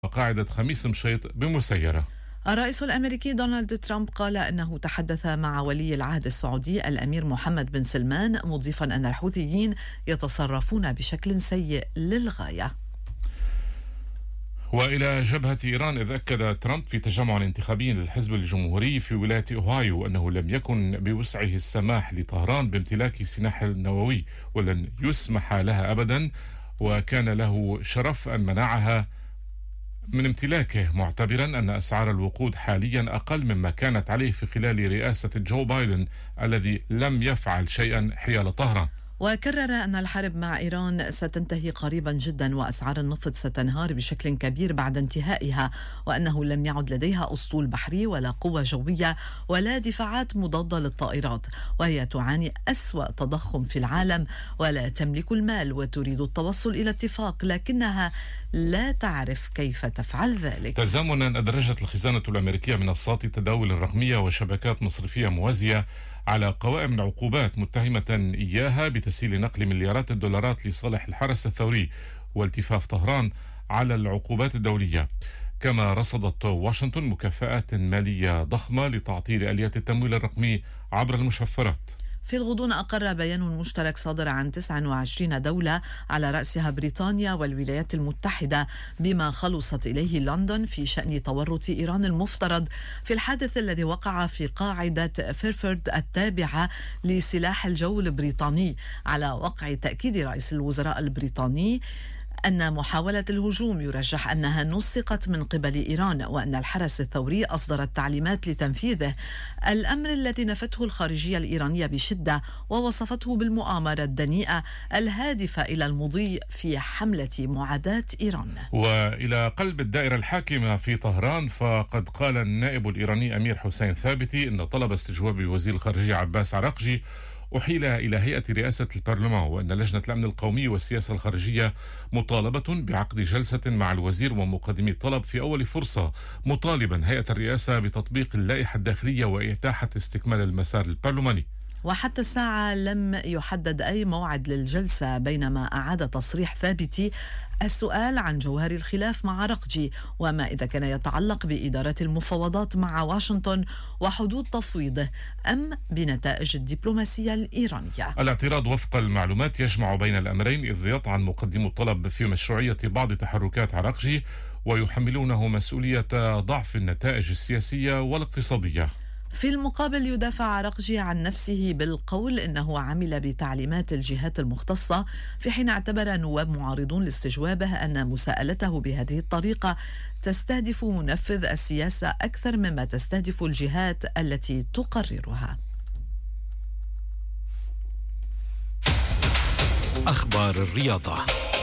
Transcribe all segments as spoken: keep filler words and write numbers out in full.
قاعدة خميس مشيط بمسيرة. الرئيس الأمريكي دونالد ترامب قال أنه تحدث مع ولي العهد السعودي الأمير محمد بن سلمان، مضيفا أن الحوثيين يتصرفون بشكل سيء للغاية. وإلى جبهة إيران، إذ أكد ترامب في تجمع انتخابي للحزب الجمهوري في ولاية أوهايو أنه لم يكن بوسعه السماح لطهران بامتلاك سلاح نووي ولن يسمح لها أبدا، وكان له شرف أن منعها من امتلاكه، معتبرا أن أسعار الوقود حاليا أقل مما كانت عليه في خلال رئاسة جو بايدن الذي لم يفعل شيئا حيال طهران. وكرر أن الحرب مع إيران ستنتهي قريبا جدا، وأسعار النفط ستنهار بشكل كبير بعد انتهائها، وأنه لم يعد لديها أسطول بحري ولا قوة جوية ولا دفاعات مضادة للطائرات، وهي تعاني أسوأ تضخم في العالم ولا تملك المال وتريد التوصل إلى اتفاق، لكنها لا تعرف كيف تفعل ذلك. تزامنا أدرجت الخزانة الأمريكية منصات التداول الرقمية وشبكات مصرفية موازية على قوائم العقوبات، متهمة إياها بتسهيل نقل مليارات الدولارات لصالح الحرس الثوري والتفاف طهران على العقوبات الدولية. كما رصدت واشنطن مكافآت مالية ضخمة لتعطيل آليات التمويل الرقمي عبر المشفرات. في الغضون أقر بيان مشترك صادر عن تسعة وعشرين دولة على رأسها بريطانيا والولايات المتحدة بما خلصت إليه لندن في شأن تورط إيران المفترض في الحادث الذي وقع في قاعدة فيرفورد التابعة لسلاح الجو البريطاني، على وقع تأكيد رئيس الوزراء البريطاني أن محاولة الهجوم يرجح أنها نسقت من قبل إيران، وأن الحرس الثوري أصدر التعليمات لتنفيذه، الأمر الذي نفته الخارجية الإيرانية بشدة ووصفته بالمؤامرة الدنيئة الهادفة إلى المضي في حملة معاداة إيران. وإلى قلب الدائرة الحاكمة في طهران، فقد قال النائب الإيراني أمير حسين ثابتي أن طلب استجواب وزير الخارجية عباس عراقجي أحيل إلى هيئة رئاسة البرلمان، وأن لجنة الأمن القومي والسياسة الخارجية مطالبة بعقد جلسة مع الوزير ومقدمي الطلب في أول فرصة، مطالبا هيئة الرئاسة بتطبيق اللائحة الداخلية وإتاحة استكمال المسار البرلماني. وحتى الساعة لم يحدد أي موعد للجلسة، بينما أعاد تصريح ثابتي السؤال عن جوهر الخلاف مع عراقجي، وما إذا كان يتعلق بإدارة المفاوضات مع واشنطن وحدود تفويضه أم بنتائج الدبلوماسية الإيرانية. الاعتراض وفق المعلومات يجمع بين الأمرين، إذ يطعن مقدم الطلب في مشروعية بعض تحركات عراقجي ويحملونه مسؤولية ضعف النتائج السياسية والاقتصادية. في المقابل يدافع عراقجي عن نفسه بالقول إنه عمل بتعليمات الجهات المختصة، في حين اعتبر نواب معارضون لاستجوابه أن مساءلته بهذه الطريقة تستهدف منفذ السياسة أكثر مما تستهدف الجهات التي تقررها. أخبار الرياضة.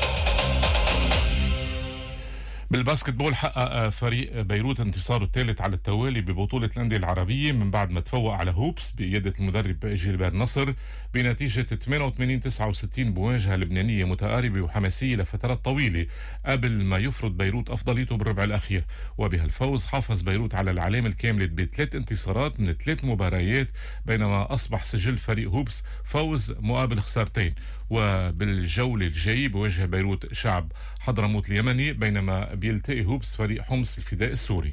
بالباسكتبول، حقق فريق بيروت انتصاره الثالث على التوالي ببطولة الأندية العربية من بعد ما تفوق على هوبس بقيادة المدرب جيلبير نصر بنتيجة ثمانية وثمانين تسعة وستين بمواجهة لبنانية متقاربة وحماسية لفترات طويلة قبل ما يفرض بيروت أفضليته بالربع الأخير. وبهالفوز حافظ بيروت على العلامة الكاملة بثلاث انتصارات من ثلاث مباريات، بينما أصبح سجل فريق هوبس فوز مقابل خسارتين. وبالجولة الجاي بواجه بيروت شعب حضرموت اليمني، بينما بيلتقي هوبس فريق حمص الفداء السوري.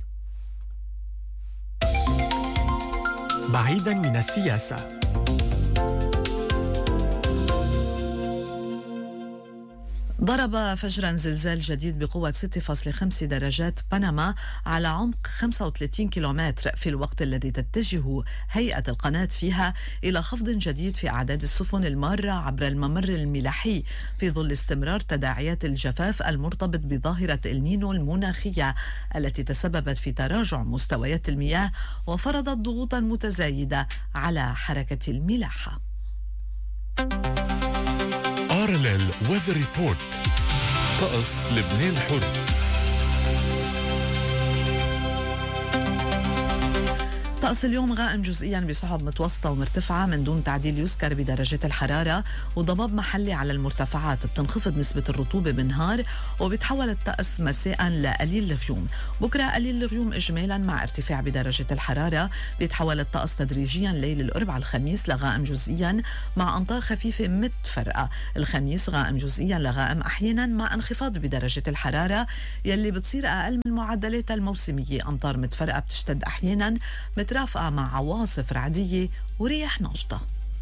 بعيدا من السياسة. ضرب فجرا زلزال جديد بقوة ستة فاصلة خمسة درجات بنما على عمق خمسة وثلاثين كيلومتر، في الوقت الذي تتجه هيئة القناة فيها إلى خفض جديد في أعداد السفن المارة عبر الممر الملاحي، في ظل استمرار تداعيات الجفاف المرتبط بظاهرة النينو المناخية التي تسببت في تراجع مستويات المياه وفرضت ضغوطا متزايدة على حركة الملاحة. آرلل ويذر ريبورت، طقس لبنان الحر. الطقس اليوم غائم جزئيا بسحب متوسطة ومرتفعة من دون تعديل يذكر بدرجة الحرارة، وضباب محلي على المرتفعات. بتنخفض نسبة الرطوبة بالنهار وبيتحول الطقس مساء لقليل الغيوم. بكرة قليل الغيوم إجمالا مع ارتفاع بدرجة الحرارة. بيتحول الطقس تدريجيا ليل الأربعاء الخميس لغائم جزئيا مع أمطار خفيفة متفرقة. الخميس غائم جزئيا لغائم أحيانا مع انخفاض بدرجة الحرارة يلي بتصير أقل من معدلاتها الموسمية. أمطار متفرقة بتشتد أحيانا مترافقة مع عواصف رعدية ورياح ناشطة.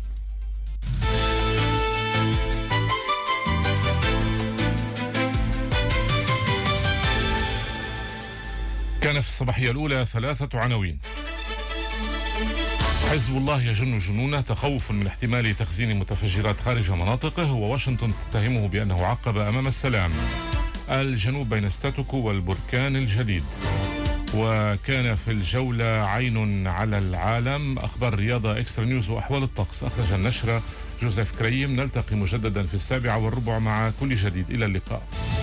كان في الصباحية الأولى ثلاثة عناوين. حزب الله يجن جنونه تخوف من احتمال تخزين متفجرات خارج مناطقه، وواشنطن تتهمه بأنه عقب أمام السلام. الجنوب بين ستاتوكو والبركان الجديد. وكان في الجولة عين على العالم. أخبار الرياضة، إكسترا نيوز، وأحوال الطقس. أخرج النشرة جوزيف كريم. نلتقي مجددا في السابعة والربع مع كل جديد. إلى اللقاء.